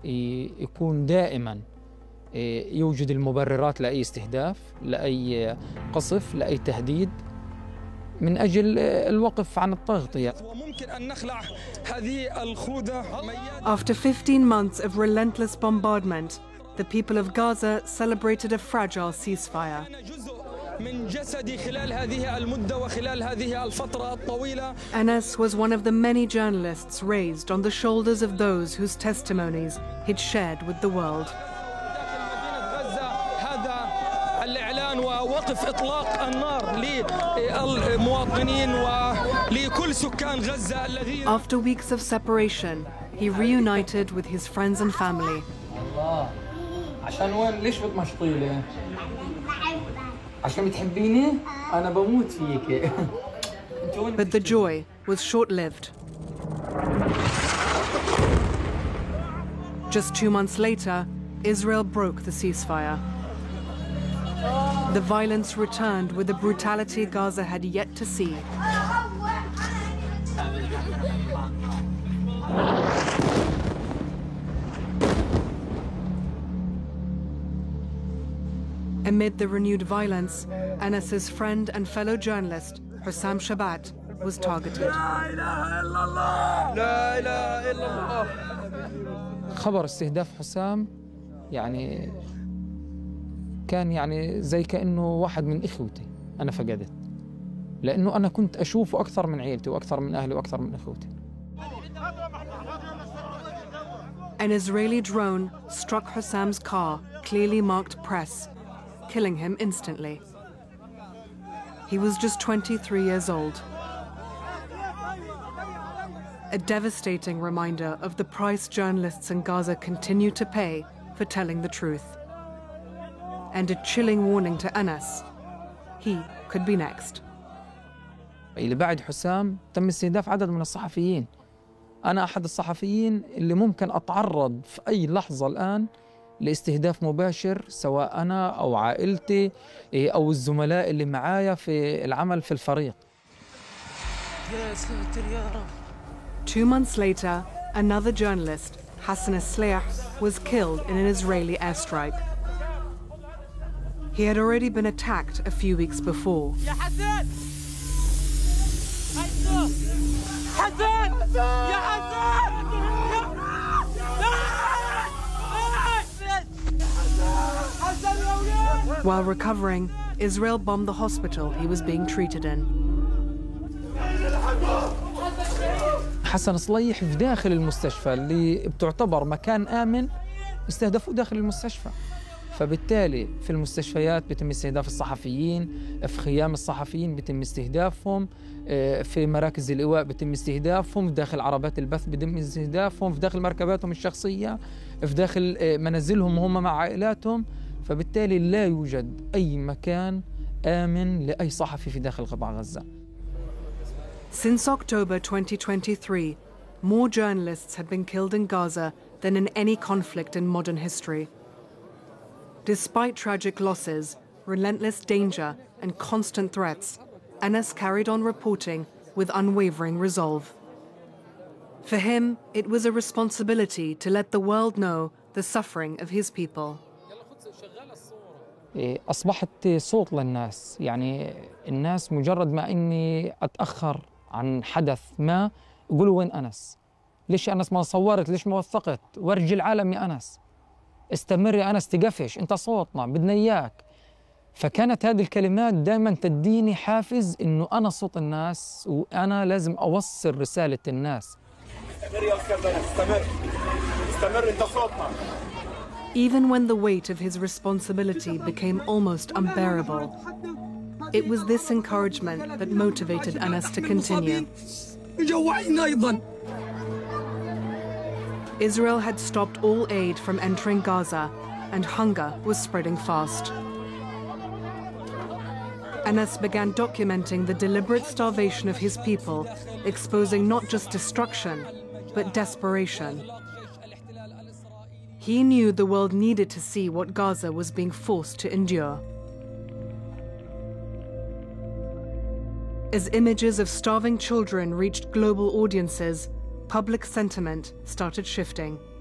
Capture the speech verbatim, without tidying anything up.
يكون دائماً يوجد المبررات لأي استهداف، لأي قصف، لأي تهديد من أجل الوقف عن التغطية. وممكن أن نخلع هذه الخوذة. After fifteen months of relentless bombardment, the people of Gaza celebrated a fragile ceasefire. من جسدي خلال هذه المدة وخلال هذه الفترة الطويلة. Anas was one of the many journalists raised on the shoulders of those whose testimonies he'd shared with the world. هذا الإعلان ووقف إطلاق النار للمواطنين ولكل سكان غزة الذين. After weeks of separation, he reunited with his friends and family. الله عشان وين ليش بتمشطي لي؟ عشان بتحبيني؟ أنا بموت فيك. But the joy was short-lived. Just two months later, Israel broke the ceasefire. The violence returned with a brutality Gaza had yet to see. Amid the renewed violence, Anas's friend and fellow journalist, Hussam Shabat, was targeted. خبر استهداف حسام يعني كان يعني زي كأنه واحد من إخوتي أنا فقدت، لأنه أنا كنت أشوفه أكثر من عيلتي وأكثر من أهلي وأكثر من إخوتي. An Israeli drone struck Hussam's car, clearly marked press, killing him instantly. He was just twenty-three years old. A devastating reminder of the price journalists in Gaza continue to pay for telling the truth. And a chilling warning to Anas. He could be next. اللي بعد حسام تم استهداف عدد من الصحفيين. أنا أحد الصحفيين اللي ممكن أتعرض في أي لحظة الآن لاستهداف مباشر، سواء أنا أو عائلتي أو الزملاء اللي معايا في العمل في الفريق. يا ساتر يا رب. Two months later, another journalist, Hassan Asliah, was killed in an Israeli airstrike. He had already been attacked a few weeks before. يا حسن! حسن! حسن! يا حسن! While recovering, Israel bombed the hospital he was being treated in. حسن صليح في داخل المستشفى اللي بتعتبر مكان آمن استهدفوه داخل المستشفى، فبالتالي في المستشفيات بيتم استهداف الصحفيين، في خيام الصحفيين بيتم استهدافهم، في مراكز الإيواء بيتم استهدافهم، في داخل عربات البث بيتم استهدافهم، في داخل مركباتهم الشخصية، في داخل منازلهم وهم مع عائلاتهم. فبالتالي لا يوجد أي مكان آمن لأي صحفي في داخل قطاع غزة. Since October twenty twenty-three, more journalists had been killed in Gaza than in any conflict in modern history. Despite tragic losses, relentless danger, and constant threats, Anas carried on reporting with unwavering resolve. For him, it was a responsibility to let the world know the suffering of his people. أصبحت صوت للناس، يعني الناس مجرد ما إني أتأخر عن حدث ما يقولوا وين أنس؟ ليش أنس ما صورت؟ ليش ما وثقت؟ ورجي العالم يا أنس، استمر يا أنس، تقفش، أنت صوتنا، بدنا إياك. فكانت هذه الكلمات دائما تديني حافز إنه أنا صوت الناس وأنا لازم أوصل رسالة الناس. استمر يا أستاذ أنس، استمر، استمر، أنت صوتنا. Even when the weight of his responsibility became almost unbearable, it was this encouragement that motivated Anas to continue. Israel had stopped all aid from entering Gaza, and hunger was spreading fast. Anas began documenting the deliberate starvation of his people, exposing not just destruction, but desperation. He knew the world needed to see what Gaza was being forced to endure. As images of starving children reached global audiences, public sentiment started shifting.